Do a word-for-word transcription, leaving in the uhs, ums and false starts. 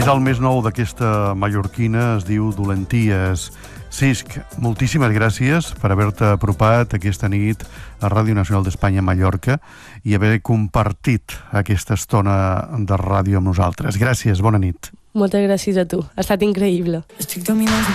És el més nou d'aquesta mallorquina, es diu Dolenties. Cisc, moltíssimes gràcies per haver-te apropat aquesta nit a Ràdio Nacional d'Espanya a Mallorca i haver compartit aquesta estona de ràdio amb nosaltres. Gràcies, bona nit. Moltes gràcies a tu, ha estat increïble. Estic caminant